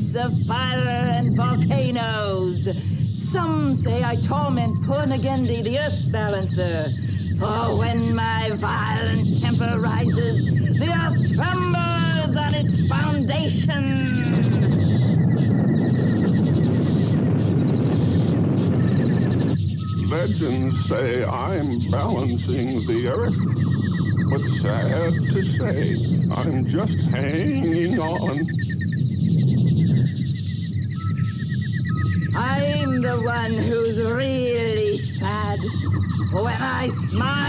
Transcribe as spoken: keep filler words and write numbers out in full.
furnace of fire and volcanoes. Some say I torment Purnagendi, the earth balancer. For when my violent temper rises, the earth trembles on its foundation. Legends say I'm balancing the earth, but sad to say, I'm just hanging on. I'm the one who's really sad. When I smile